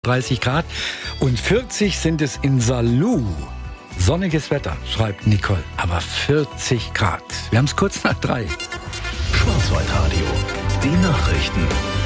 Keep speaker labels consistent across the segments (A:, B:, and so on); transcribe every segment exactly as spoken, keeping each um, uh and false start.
A: dreißig Grad und vierzig sind es in Salou. Sonniges Wetter, schreibt Nicole, aber vierzig Grad. Wir haben es kurz nach drei.
B: Schwarzwaldradio, die Nachrichten.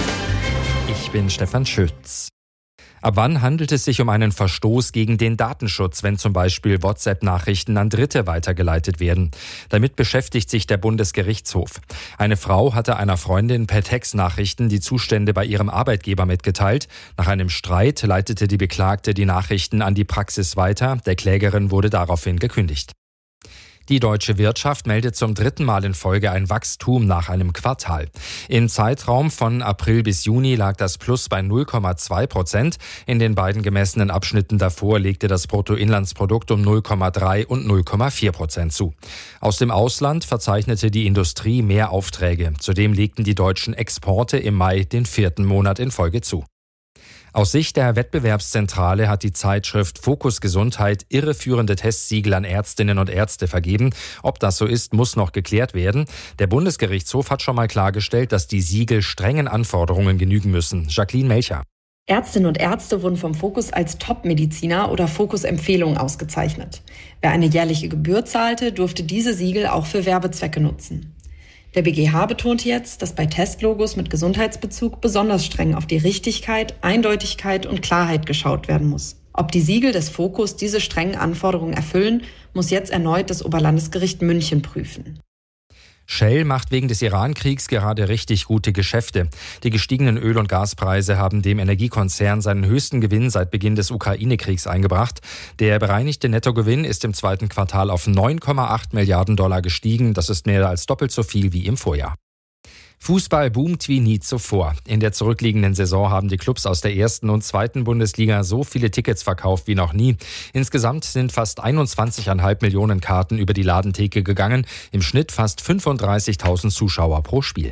C: Ich bin Stefan Schütz. Ab wann handelt es sich um einen Verstoß gegen den Datenschutz, wenn zum Beispiel WhatsApp-Nachrichten an Dritte weitergeleitet werden? Damit beschäftigt sich der Bundesgerichtshof. Eine Frau hatte einer Freundin per Textnachrichten die Zustände bei ihrem Arbeitgeber mitgeteilt. Nach einem Streit leitete die Beklagte die Nachrichten an die Praxis weiter. Der Klägerin wurde daraufhin gekündigt. Die deutsche Wirtschaft meldet zum dritten Mal in Folge ein Wachstum nach einem Quartal. Im Zeitraum von April bis Juni lag das Plus bei null Komma zwei Prozent. In den beiden gemessenen Abschnitten davor legte das Bruttoinlandsprodukt um null Komma drei und null Komma vier Prozent zu. Aus dem Ausland verzeichnete die Industrie mehr Aufträge. Zudem legten die deutschen Exporte im Mai den vierten Monat in Folge zu. Aus Sicht der Wettbewerbszentrale hat die Zeitschrift Fokus Gesundheit irreführende Testsiegel an Ärztinnen und Ärzte vergeben. Ob das so ist, muss noch geklärt werden. Der Bundesgerichtshof hat schon mal klargestellt, dass die Siegel strengen Anforderungen genügen müssen. Jacqueline Melcher.
D: Ärztinnen und Ärzte wurden vom Fokus als Top-Mediziner oder Fokus-Empfehlung ausgezeichnet. Wer eine jährliche Gebühr zahlte, durfte diese Siegel auch für Werbezwecke nutzen. Der B G H betonte jetzt, dass bei Testlogos mit Gesundheitsbezug besonders streng auf die Richtigkeit, Eindeutigkeit und Klarheit geschaut werden muss. Ob die Siegel des Fokus diese strengen Anforderungen erfüllen, muss jetzt erneut das Oberlandesgericht München prüfen.
C: Shell macht wegen des Iran-Kriegs gerade richtig gute Geschäfte. Die gestiegenen Öl- und Gaspreise haben dem Energiekonzern seinen höchsten Gewinn seit Beginn des Ukraine-Kriegs eingebracht. Der bereinigte Nettogewinn ist im zweiten Quartal auf neun Komma acht Milliarden Dollar gestiegen. Das ist mehr als doppelt so viel wie im Vorjahr. Fußball boomt wie nie zuvor. In der zurückliegenden Saison haben die Clubs aus der ersten und zweiten Bundesliga so viele Tickets verkauft wie noch nie. Insgesamt sind fast einundzwanzig Komma fünf Millionen Karten über die Ladentheke gegangen. Im Schnitt fast fünfunddreißigtausend Zuschauer pro Spiel.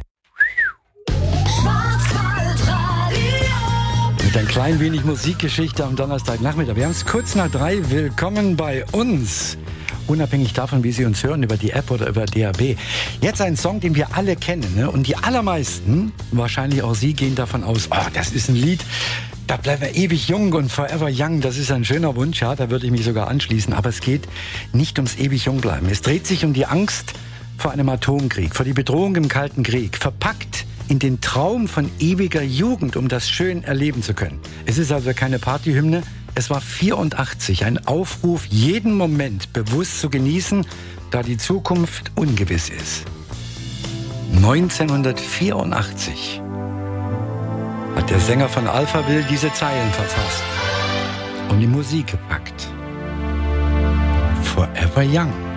A: Mit ein klein wenig Musikgeschichte am Donnerstagnachmittag. Wir haben es kurz nach drei. Willkommen bei uns. Unabhängig davon, wie Sie uns hören, über die App oder über D A B. Jetzt ein Song, den wir alle kennen. Ne? Und die allermeisten, wahrscheinlich auch Sie, gehen davon aus, oh, das ist ein Lied, da bleiben wir ewig jung und forever young. Das ist ein schöner Wunsch, ja, da würde ich mich sogar anschließen. Aber es geht nicht ums ewig jung bleiben. Es dreht sich um die Angst vor einem Atomkrieg, vor die Bedrohung im Kalten Krieg, verpackt in den Traum von ewiger Jugend, um das schön erleben zu können. Es ist also keine Partyhymne. Es war vierundachtzig, ein Aufruf, jeden Moment bewusst zu genießen, da die Zukunft ungewiss ist. neunzehnhundertvierundachtzig hat der Sänger von Alphaville diese Zeilen verfasst und die Musik gepackt. Forever Young.